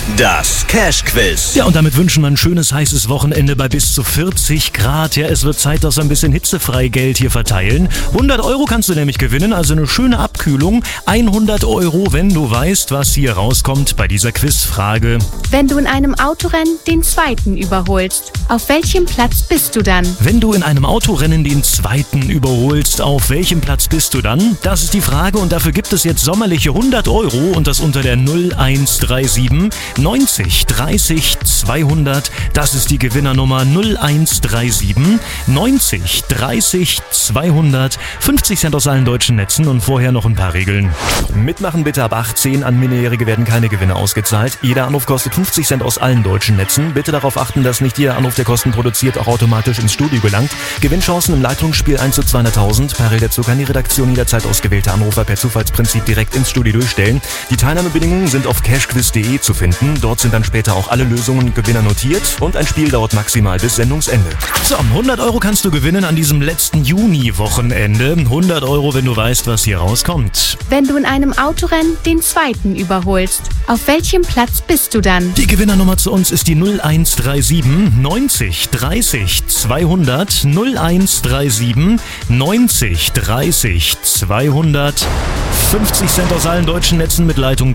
Das Cash-Quiz. Ja, und damit wünschen wir ein schönes, heißes Wochenende bei bis zu 40 Grad. Ja, es wird Zeit, dass wir ein bisschen hitzefrei Geld hier verteilen. 100 Euro kannst du nämlich gewinnen, also eine schöne Abkühlung. 100 Euro, wenn du weißt, was hier rauskommt bei dieser Quizfrage. Wenn du in einem Autorennen den Zweiten überholst, auf welchem Platz bist du dann? Wenn du in einem Autorennen den Zweiten überholst, auf welchem Platz bist du dann? Das ist die Frage und dafür gibt es jetzt sommerliche 100 Euro und das unter der 0137 90 30 200. Das ist die Gewinnernummer 0137 90 30 200. 50 Cent aus allen deutschen Netzen und vorher noch ein paar Regeln. Mitmachen bitte ab 18. An Minderjährige werden keine Gewinne ausgezahlt. Jeder Anruf kostet 50 Cent aus allen deutschen Netzen. Bitte darauf achten, dass nicht jeder Anruf, der Kosten produziert, auch automatisch ins Studio gelangt. Gewinnchancen im Leitungsspiel 1 zu 200.000. Parallel dazu kann die Redaktion jederzeit ausgewählte Anrufer per Zufallsprinzip direkt ins Studio durchstellen. Die Teilnahmebedingungen sind auf cashquiz.de zu finden. Dort sind dann später auch alle Lösungen und Gewinner notiert und ein Spiel dauert maximal bis Sendungsende. So, 100 Euro kannst du gewinnen an diesem letzten Juni-Wochenende. 100 Euro, wenn du weißt, was hier rauskommt. Wenn du in einem Autorennen den Zweiten überholst, auf welchem Platz bist du dann? Die Gewinnernummer zu uns ist die 0137 90 30 200. 0137 90 30 200. 50 Cent aus allen deutschen Netzen mit Leitung